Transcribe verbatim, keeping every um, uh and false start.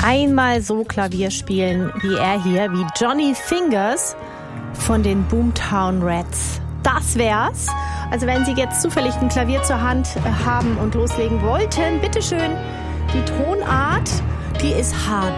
einmal so Klavier spielen wie er hier, wie Johnny Fingers von den Boomtown Rats. Das wär's. Also wenn Sie jetzt zufällig ein Klavier zur Hand haben und loslegen wollten, bitteschön, die Tonart, die ist H-Dur.